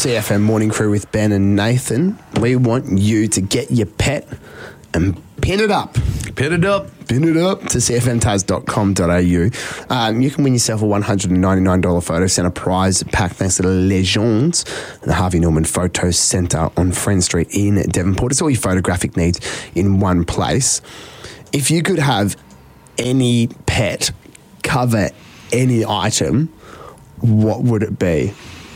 CFM Morning Crew with Ben and Nathan. We want you to get your pet and pin it up. Pin it up. Pin it up to cfmtaz.com.au. You can win yourself a $199 photo centre prize pack thanks to the Legends, the Harvey Norman Photo Centre on Friend Street in Devonport. It's all your photographic needs in one place. If you could have any pet cover any item, what would it be?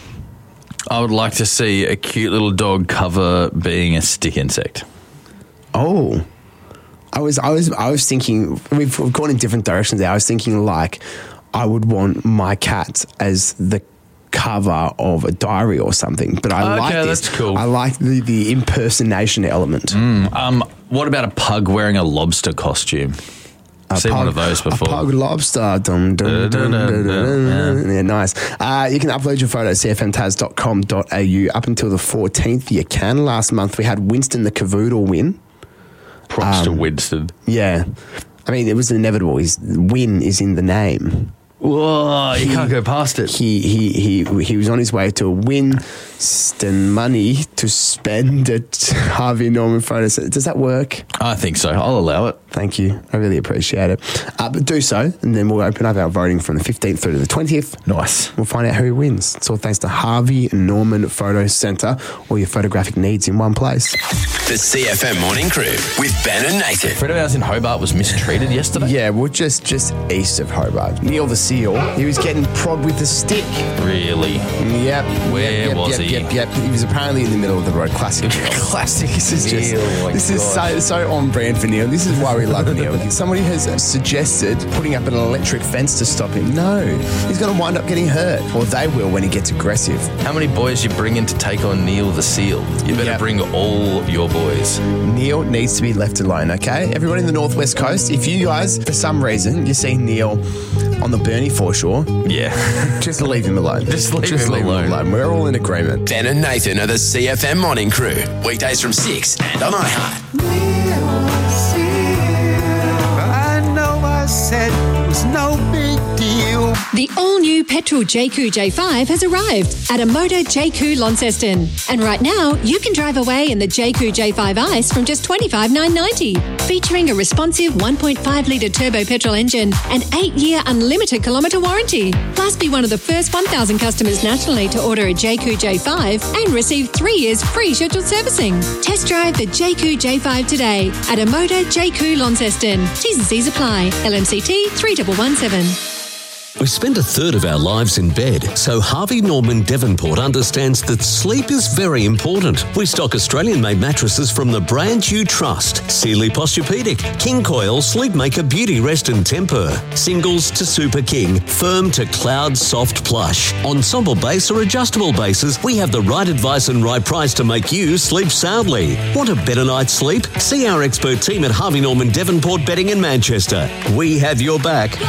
I would like to see a cute little dog cover being a stick insect. Oh, I was thinking, we've gone in different directions there. I was thinking like I would want my cat as the cover of a diary or something, but I like this. That's cool. I like the impersonation element. What about a pug wearing a lobster costume? I've seen one of those before. A pug lobster. Dum, dum, dum, dum, dum. Yeah, nice. You can upload your photo at cfmtaz.com.au up until the 14th. You can. Last month we had Winston the Cavoodle win. Props to Winston. Yeah. I mean, it was inevitable. His win is in the name. Whoa, you can't go past it. He was on his way to Winston money to spend at Harvey Norman Photo Centre. Does that work? I think so. I'll allow it. Thank you. I really appreciate it. But do so, and then we'll open up our voting from the 15th through to the 20th. Nice. We'll find out who wins. It's all thanks to Harvey Norman Photo Centre. All your photographic needs in one place. The CFM Morning Crew with Ben and Nathan. A friend of ours in Hobart was mistreated yesterday. Yeah, well, just east of Hobart. Neil the Seal. He was getting prodded with a stick. Really? Yep. Where was he? Yep. He was apparently in the middle of the road. Classic Neil. Classic. This is so on brand for Neil. This is why we love Neil. Somebody has suggested putting up an electric fence to stop him. No. He's going to wind up getting hurt. Or they will when he gets aggressive. How many boys you bring in to take on Neil the Seal? You better bring all your boys. Neil needs to be left alone, okay? Everyone in the Northwest Coast, if you guys, for some reason, you see Neil on the Burnie foreshore, just leave him alone. Just leave him alone. We're all in agreement. Ben and Nathan are the CFM Morning Crew. Weekdays from 6 and on iHeart. I know I said it was no big deal. The all-new petrol JQ J5 has arrived at Amoda JQ Launceston. And right now, you can drive away in the JQ J5 Ice from just $25,990. Featuring a responsive 1.5-litre turbo petrol engine and 8-year unlimited kilometre warranty. Plus, be one of the first 1,000 customers nationally to order a JQ J5 and receive 3 years free scheduled servicing. Test drive the JQ J5 today at Amoda JQ Launceston. T's and C's apply. LMCT 3117. We spend a third of our lives in bed, so Harvey Norman Devonport understands that sleep is very important. We stock Australian-made mattresses from the brand you trust. Sealy Posturepedic, King Coil, Sleepmaker Beauty Rest and Temper. Singles to Super King, firm to Cloud Soft Plush. Ensemble base or adjustable bases, we have the right advice and right price to make you sleep soundly. Want a better night's sleep? See our expert team at Harvey Norman Devonport Bedding in Manchester. We have your back.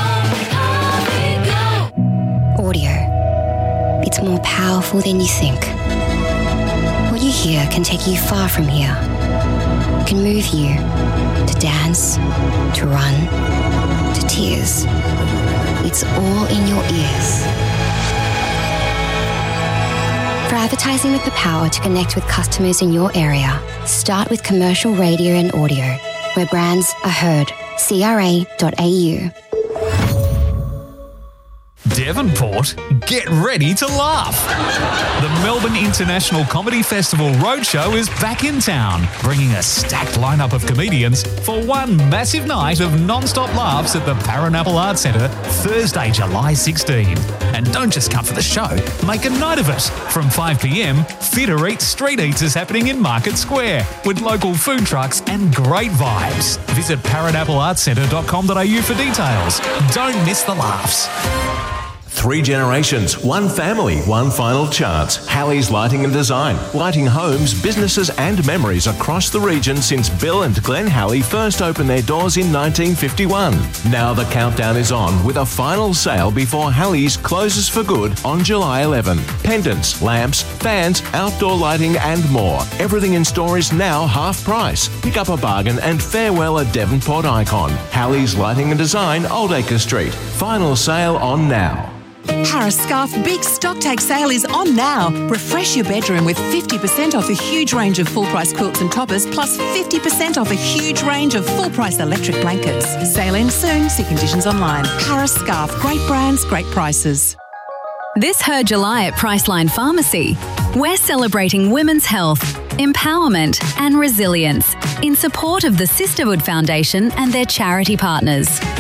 Audio. It's more powerful than you think. What you hear can take you far from here. It can move you to dance, to run, to tears. It's all in your ears. For advertising with the power to connect with customers in your area, start with commercial radio and audio, where brands are heard. CRA.au. Devonport, get ready to laugh. The Melbourne International Comedy Festival Roadshow is back in town, bringing a stacked lineup of comedians for one massive night of non-stop laughs at the Paranapple Arts Centre, Thursday, July 16. And don't just come for the show, make a night of it. From 5 p.m, Fit or Eat Street Eats is happening in Market Square with local food trucks and great vibes. Visit paranappleartscentre.com.au for details. Don't miss the laughs. 3 generations, 1 family, 1 final chance. Halley's Lighting and Design. Lighting homes, businesses and memories across the region since Bill and Glenn Halley first opened their doors in 1951. Now the countdown is on with a final sale before Halley's closes for good on July 11. Pendants, lamps, fans, outdoor lighting and more. Everything in store is now half price. Pick up a bargain and farewell a Devonport icon. Halley's Lighting and Design, Oldacre Street. Final sale on now. Harris Scarf Big Stock Take Sale is on now. Refresh your bedroom with 50% off a huge range of full-price quilts and toppers, plus 50% off a huge range of full-price electric blankets. Sale ends soon. See conditions online. Harris Scarf. Great brands, great prices. This Her July at Priceline Pharmacy, we're celebrating women's health, empowerment and resilience in support of the Sisterhood Foundation and their charity partners.